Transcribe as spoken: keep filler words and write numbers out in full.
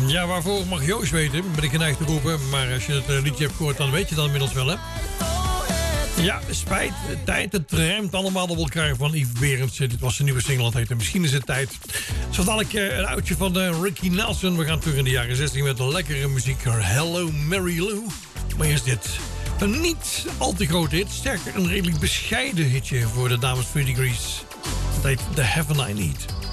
Ja, waarvoor mag Joost weten, ben ik geneigd te roepen. Maar als je het liedje hebt gehoord, dan weet je dat inmiddels wel, hè? Ja, spijt, tijd, het ruimt allemaal op elkaar van Yves Berendsen. Dit was zijn nieuwe single, dat heette Misschien is het tijd. Zo dadelijk uh, een oudje van uh, Ricky Nelson. We gaan terug in de jaren zestig met een lekkere muziek. Hello Mary Lou. Maar eerst dit. Een niet al te grote hit, sterker een redelijk bescheiden hitje voor de dames three degrees. Dat heet The Heaven I Need.